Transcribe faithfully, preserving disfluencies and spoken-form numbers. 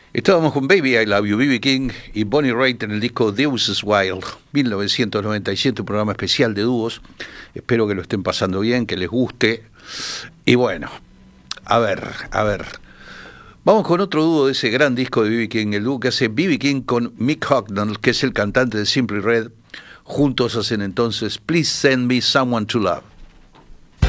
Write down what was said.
Estábamos con Baby I Love You, B B King y Bonnie Raitt en el disco Deus is Wild, mil novecientos noventa y siete, un programa especial de dúos. Espero que lo estén pasando bien, que les guste. Y bueno, a ver, a ver. Vamos con otro dúo de ese gran disco de B B King, el dúo que hace B B King con Mick Hucknall, que es el cantante de Simply Red. Juntos hacen entonces Please Send Me Someone to Love.